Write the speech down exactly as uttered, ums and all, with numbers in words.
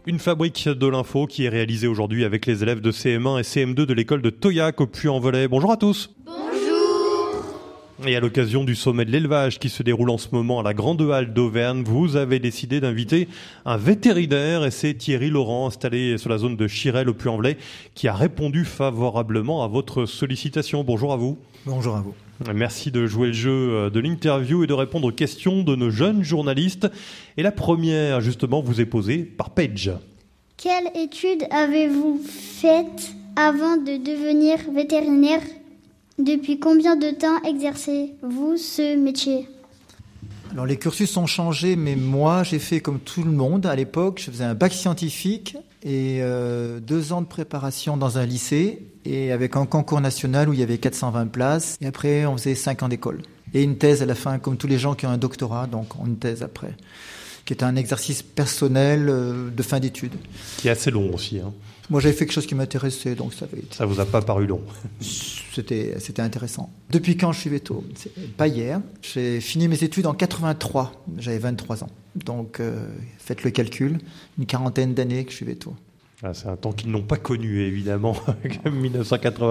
Une fabrique de l'info qui est réalisée aujourd'hui avec les élèves de C M un et C M deux de l'école de Toyac au Puy-en-Velay. Bonjour à tous. Bonjour. Et à l'occasion du sommet de l'élevage qui se déroule en ce moment à la Grande Halle d'Auvergne, vous avez décidé d'inviter un vétérinaire et c'est Thierry Laurent, installé sur la zone de Chirel au Puy-en-Velay, qui a répondu favorablement à votre sollicitation. Bonjour à vous. Bonjour à vous. Merci de jouer le jeu de l'interview et de répondre aux questions de nos jeunes journalistes. Et la première, justement, vous est posée par Paige. Quelle étude avez-vous faite avant de devenir vétérinaire ? Depuis combien de temps exercez-vous ce métier ? Alors les cursus ont changé, mais moi j'ai fait comme tout le monde à l'époque. Je faisais un bac scientifique et euh, deux ans de préparation dans un lycée et avec un concours national où il y avait quatre cent vingt places. Et après on faisait cinq ans d'école et une thèse à la fin, comme tous les gens qui ont un doctorat, donc une thèse après, qui est un exercice personnel euh, de fin d'études. Qui est assez long aussi, hein. Moi, j'avais fait quelque chose qui m'intéressait, donc ça avait été... Ça vous a pas paru long ? C'était, c'était intéressant. Depuis quand je suis véto ? C'est pas hier. J'ai fini mes études en quatre-vingt-trois. J'avais vingt-trois ans. Donc, euh, faites le calcul. Une quarantaine d'années que je suis véto. Ah, c'est un temps qu'ils n'ont pas connu, évidemment, mille neuf cent quatre-vingt.